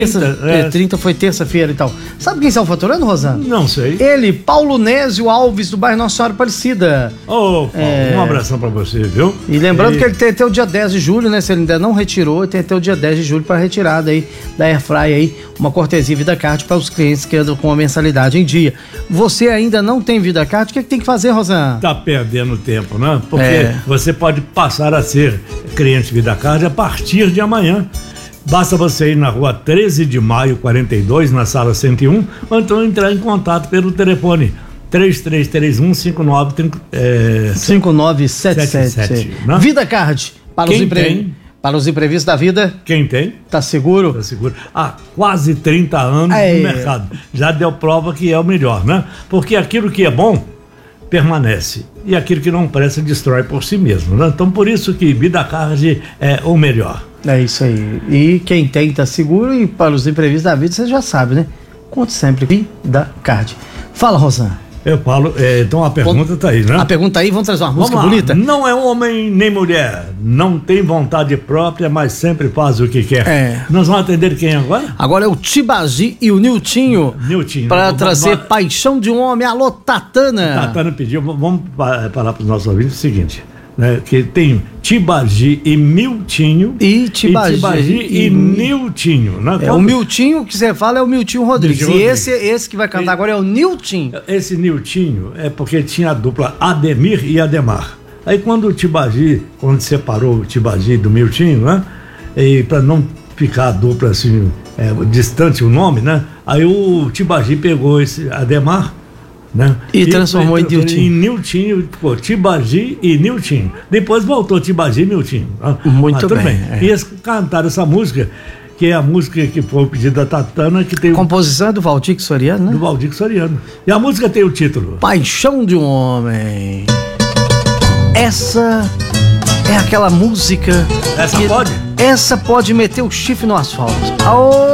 30 foi terça-feira e tal. Sabe quem saiu faturando, Rosana? Não sei. Ele, Paulo Nésio Alves, do bairro Nossa Senhora Aparecida. Ô, Paulo, um abração pra você, viu? E lembrando que ele tem até o dia 10 de julho, né? Se ele ainda não retirou, ele tem até o dia 10 de julho para retirada aí da Airfry aí, uma cortesia VidaCard para os clientes que andam com a mensalidade em dia. Você ainda não tem VidaCard, o que é que tem que fazer, Rosana? Tá perdendo tempo, né? Porque você pode passar a ser cliente VidaCard a partir de amanhã. Basta você ir na rua 13 de maio, 42, na sala 101, ou então entrar em contato pelo telefone 5977. Né? VidaCard, para os imprevistos da vida. Quem tem? Tá seguro? Tá seguro. Há quase 30 anos no mercado. Já deu prova que é o melhor, né? Porque aquilo que é bom permanece e aquilo que não presta destrói por si mesmo, né? Então por isso que VidaCard é o melhor. É isso aí. E quem tem tá seguro, e para os imprevistos da vida você já sabe, né? Conte sempre VidaCard. Fala, Rosana. Eu falo, então a pergunta tá aí, né? A pergunta aí, vamos trazer uma música bonita? Não é homem nem mulher, não tem vontade própria, mas sempre faz o que quer. Nós vamos atender quem agora? Agora é o Tibagi e o Niltinho. Para trazer Paixão de um Homem. Alô, Tatana. Tatana pediu, vamos falar para os nossos ouvintes o seguinte, né? Que tem Tibagi e Miltinho. E Tibagi e Niltinho, né? O Miltinho que você fala é o Miltinho Rodrigues. E esse que vai cantar agora é o Niltinho. Esse Niltinho é porque tinha a dupla Ademir e Ademar. Aí quando o Tibagi, quando separou o Tibagi do Miltinho, né? E para não ficar a dupla assim, distante o nome, né? Aí o Tibagi pegou esse Ademar, né? E transformou em Niltinho. Em Niltinho, ficou Tibagi e Niltinho. Depois voltou Tibagi e Niltinho. Muito bem. E eles cantaram essa música, que é a música que foi o pedido da Tatana, que tem composição é do Valdir Soriano, né? Do Valdir Soriano. E a música tem o título Paixão de um Homem. Essa é aquela música. Essa pode? Essa pode meter o chifre no asfalto.